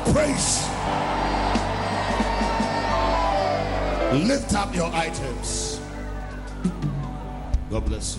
praise. Lift up your items. God bless you.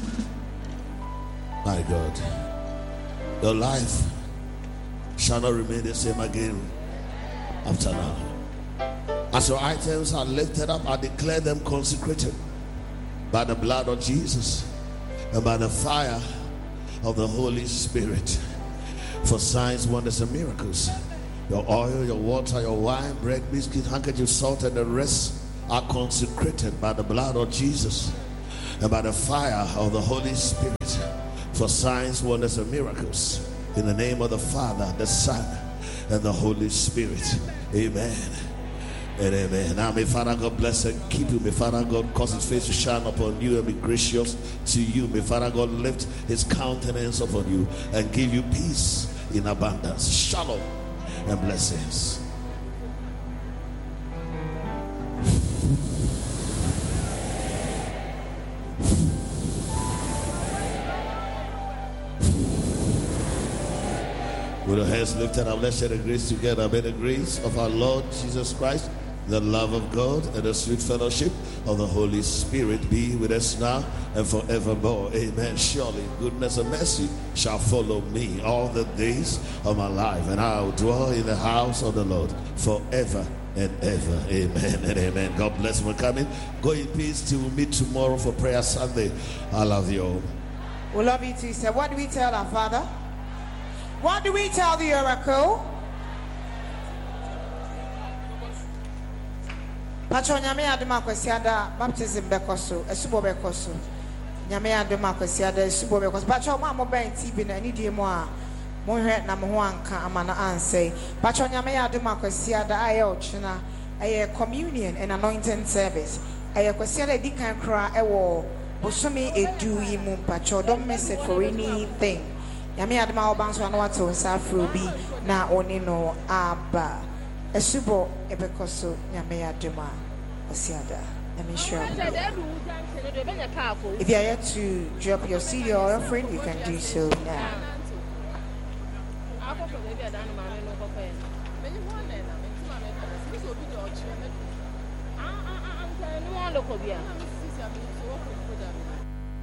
My God, your life shall not remain the same again after now. As your items are lifted up, I declare them consecrated by the blood of Jesus and by the fire of the Holy Spirit for signs, wonders, and miracles. Your oil, your water, your wine, bread, biscuit, handkerchief, salt, and the rest are consecrated by the blood of Jesus and by the fire of the Holy Spirit for signs, wonders, and miracles. In the name of the Father, the Son, and the Holy Spirit. Amen and amen. Now may Father God bless and keep you. May Father God cause his face to shine upon you and be gracious to you. May Father God lift his countenance upon you and give you peace in abundance. Shalom and blessings. With our hands lifted up, let's share the grace together. May the grace of our Lord Jesus Christ, the love of God, and the sweet fellowship of the Holy Spirit be with us now and forevermore. Amen. Surely goodness and mercy shall follow me all the days of my life, and I will dwell in the house of the Lord forever and ever. Amen and amen. God bless you for coming. Go in peace till we meet tomorrow for prayer Sunday. I love you all. We love you too, sir. What do we tell our Father? What do we tell the oracle? Pacho nyame adoma kwasiada baptism bekoso esubo bekoso nyame adoma kwasiada esubo bekoso pacho ma mo ben TV na ni die mo a mo hwe na mo ho anka amana ansay pacho nyame adoma kwasiada aye ochina aye communion and anointing service aye kwasiada di kan kra ewo bosomi edu yimu pacho don't miss it for anything. Yami adama obanso anu wato nsafro bi na oni no aba esubo ebekoso yami adama osiada. Let me show you. If you are yet to drop your seed or offering, you can do so now.